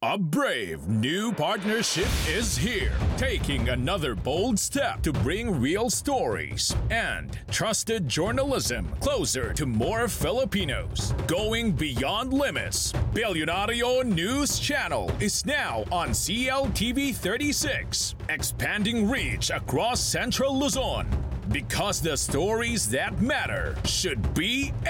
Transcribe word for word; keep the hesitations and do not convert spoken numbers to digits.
A brave new partnership is here, taking another bold step to bring real stories and trusted journalism closer to more Filipinos. Going beyond limits, Billionario News Channel is now on C L T V thirty-six, expanding reach across Central Luzon. Because the stories that matter should be